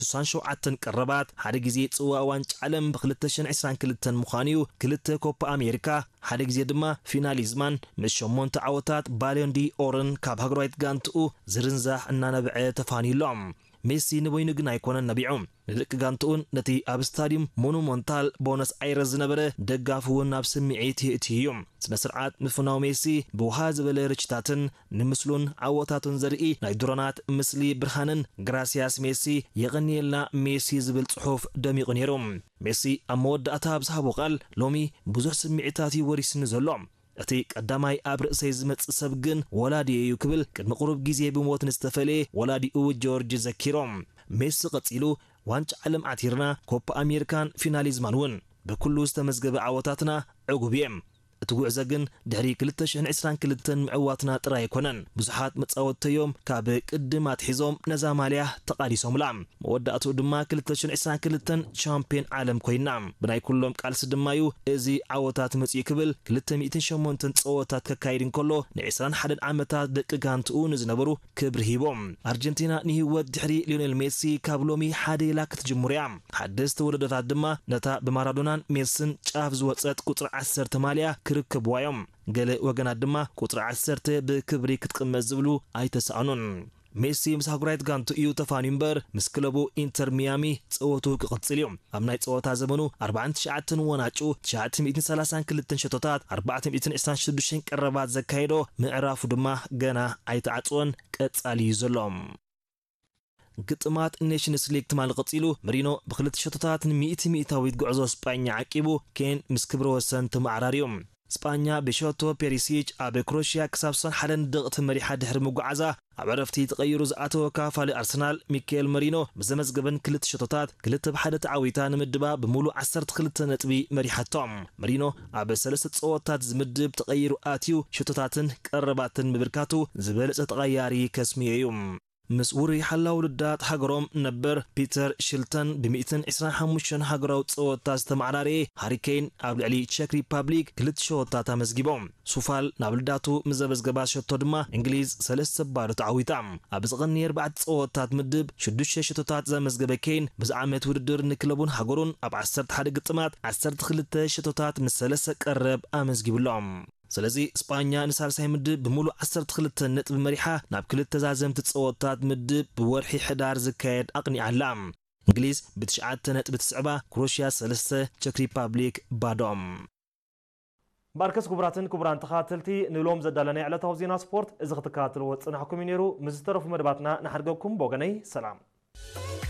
67 ቀረባት ሓደ ግዜ ጽዋእ ዋንጫ ዓለም ብ2022 ምዃንዩ ክልተ ኮፓ ኣሜሪካ ሓደ ግዜ ድማ ፊናሊዝማን ምስ 8 ዓወታት ባሎን ዲ ኦርን ካብ ሃገራዊት ጋንትኡ ዝርንዛሕ እናነብዐ ተፋኒሎም ሜሲ ንበይኑ ግን ኣይኮነን ነቢዑ ንልቅ ጋንትኡን ነቲ ኣብ ስታዲየም ሞኑመንታል ቦነስ ኣይረስ ዝነበረ ደጋፍውን ናብ ስምዒት ይእትዩ ስነ ስርዓት ምፍናው ሜሲ ብውሃ ዝበለ ርችታትን ንምስሉን ዓወታቱን ዘርኢ ናይ ድሮናት ምስሊ ብርሃንን ግራሲያስ ሜሲ የቐኒየልና ሜሲ ዝብል ጽሑፍ ደሚቑ ነይሩ ሜሲ ኣብ መወዳእታ ብዝሃቦ ቃል ሎሚ ብዙሕ ስምዒታት ይወሪስኒ ዘሎ እቲ ቀዳማይ ኣብ ርእሰይ ዝመጽእ ሰብ ግን ወላዲ እዩ ክብል ቅድሚ ቁሩብ ግዜ ብሞት ንዝተፈለየ ወላዲኡ ጆርጅ ዘኪሮም ሜሲ ቀጺሉ ዋንጫ ዓለም ዓቲርና ኮፓ ኣሜሪካን ፊናሊዝማን እውን ብኩሉ ዝተመዝገበ ዓወታትና ዕጉብ እዮም እቲ ጉዕዞ ግን ድሕሪ 2022 ምዕዋትና ጥራይ ኣይኮነን ብዙሓት መጻወተዮም ካብ ቅድም ኣትሒዞም ነዛ ማልያ ተቃሊሶምላ መወዳእቱ ድማ 2022 ቻምፒዮን ዓለም ኮይና ብናይ ኩሎም ቃልሲ ድማዩ እዚ ዓወታት መጽኢ ክብል 208 ጸወታት ከካይድ እንከሎ ን21 ዓመታት ደቂ ጋንትኡ ንዝነበሩ ክብሪ ሂቦም ኣርጀንቲና ንህይወት ድሕሪ ሊዮኔል ሜሲ ካብ ሎሚ ሓደ ኢላ ክትጅምር እያ ሓደስቲ ውድድራት ድማ ነታ ብማራዶናን ሜስን ጫፍ ዝወፀት ቁጥሪ 10 ማልያ ክርከብዋ እዮም ገለ ወገናት ድማ ቁጥሪ 10 ብክብሪ ክትቅመጥ ዝብሉ ኣይተሰኣኑን ሜሲ ምስ ሃገራዊት ጋንቱ እዩ ተፋኒዩ እምበር ምስ ክለቡ ኢንተር ሚያሚ ፀወቱ ክቕጽል እዩ ኣብ ናይ ፀወታ ዘመኑ 49 ወናጩ 932 ሸቶታት 426 ቀረባት ዘካይዶ ምዕራፉ ድማ ገና ኣይተዓጽወን ቀጻሊ እዩ ዘሎ ግጥማት ኔሽንስ ሊግ ትማል ቀጺሉ መሪኖ ብ2 ሸቶታት ን100 ሚእታዊት ጉዕዞ ስጳኛ ዓቂቡ ኬን ምስ ክብረ ወሰን ተማዕራርዩ ስጳኛ በሾቶ ፔሪሲች ኣብ ክሮሺያ ክሳብ 1 ደቂቃ መሪሓ ድሕሪ ምጉዓዛ ኣብ ዕረፍቲ ተቐይሩ ዝኣተወ ካፋሊ ኣርሰናል ሚኬል መሪኖ ብዘመዝገበን 2 ሸቶታት 2-1 ተዓዊታ ንምድባ ብሙሉእ 12 ነጥቢ መሪሓቶም መሪኖ ኣብ 3 ጸወታት ዝምድብ ተቐይሩ ኣትዩ ሸቶታትን ቀረባትን ምብርካቱ ዝበለጸ ተቐያሪ ከስሚዩ ምስ ውሪ ሓላው ውድዳት ሃገሮም ነበር ፒተር ሽልተን ብ125 ሃገራው ጸወታ ዝተማዕራረ ሃሪኬን ኣብ ልዕሊ ቼክ ሪፐብሊክ 2 ሸቶታት ኣመዝጊቦም ሱፋል ናብ ልዳቱ ምዘበዝገባ ሸቶ ድማ እንግሊዝ 3 ባዶ ተዓዊታ ኣብ ዝቐኒ 4 ጸወታት ምድብ 6 ሸቶታት ዘመዝገበ ኬን ብዝዓመት ውድድር ንክለቡን ሃገሩን ኣብ 11 ግጥማት 12 ሸቶታት ምስ 3 ቀረብ ኣመዝጊብሎም ስለዚ ስጳኛ ንሳልሳይ ምድብ ብሙሉእ 12 ነጥቢ መሪሓ ናብ 2 ተዛዘምቲ ጸወታት ምድብ ብወርሒ ሕዳር ዝካየድ ኣቕኒዓላ እንግሊዝ ብ9 ነጥቢ ትስዕባ ክሮሺያ 3 ቼክ ሪፐብሊክ ባዶም ባርከስ ክቡራትን ክቡራን ተኻተልቲ ንሎም ዘዳለናይ ዕለታዊ ዜና ስፖርት እዚ ክትከታተልዎ ጽናሕኩም ነይሩ ምስ ዝተረፉ መደባትና ንሓድገኩም ብወገነይ ሰላም